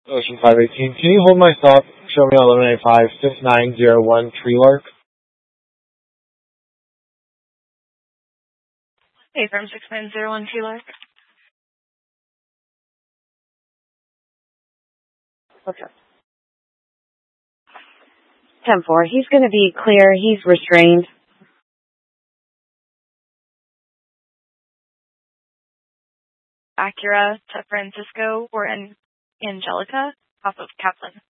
Ocean 518. Can you hold my stop? Show me on 1185 6901 Treelark. Hey, from 6901 Treelark. Okay. 10-4. He's going to be clear. He's restrained. Acura to Francisco. We're in Angelica, off of Kaplan.